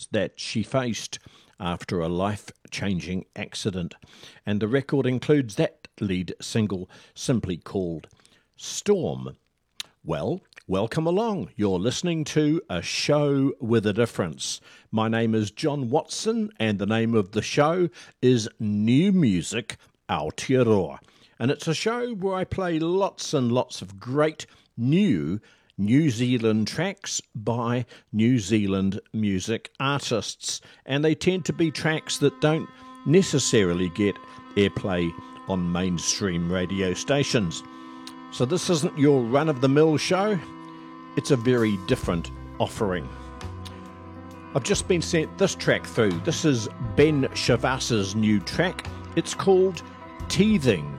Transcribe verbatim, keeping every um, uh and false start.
that she faced after a life-changing accident. And the record includes that lead single, simply called Storm. Well, welcome along. You're listening to A Show with a Difference. My name is John Watson, and the name of the show is New Music Aotearoa. And it's a show where I play lots and lots of great new New Zealand tracks by New Zealand music artists. And they tend to be tracks that don't necessarily get airplay on mainstream radio stations. So this isn't your run-of-the-mill show. It's a very different offering. I've just been sent this track through. This is Ben Shavas's new track. It's called Teething.